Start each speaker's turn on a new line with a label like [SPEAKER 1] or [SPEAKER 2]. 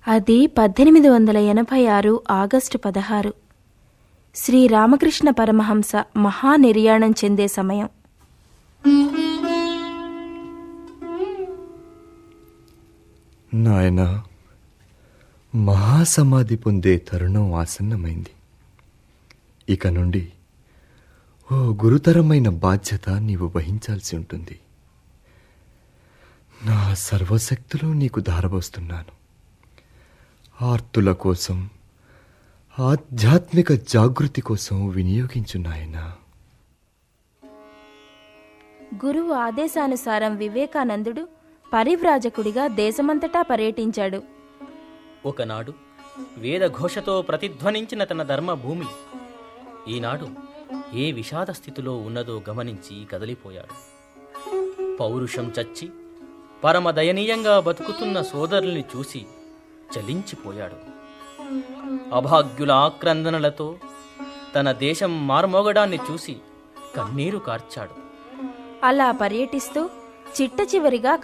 [SPEAKER 1] అది 1886 ఆగస్టు 16. శ్రీరామకృష్ణ పరమహంస మహానిర్యాణం చెందే సమయం.
[SPEAKER 2] నాయనా, మహాసమాధి పొందే తరుణం ఆసన్నమైంది. ఇక నుండి ఓ గురుతరమైన బాధ్యత నీవు వహించాల్సి ఉంటుంది. నా సర్వశక్తులు నీకు ధారపోస్తున్నాను. ఆర్తుల కోసం, ఆధ్యాత్మిక జాగృతి కోసం వినియోగించు నాయనా.
[SPEAKER 1] గురువు ఆదేశానుసారం వివేకానందుడు పరివ్రాజకుడిగా దేశమంతటా పర్యటించాడు.
[SPEAKER 3] ఒకనాడు వేదఘోషతో ప్రతిధ్వనించిన తన ధర్మభూమి ఈనాడు ఏ విషాద స్థితిలో ఉన్నదో గమనించి కదలిపోయాడు. పౌరుషం చచ్చి పరమ దయనీయంగా బతుకుతున్న సోదరుల్ని చూసి చలించిపోయాడు. అభాగ్యుల ఆక్రందనలతో తన దేశం మార్మోగడాన్ని చూసి కన్నీరు కార్చాడు.
[SPEAKER 1] అలా పర్యటిస్తూ చిట్ట చివరిగా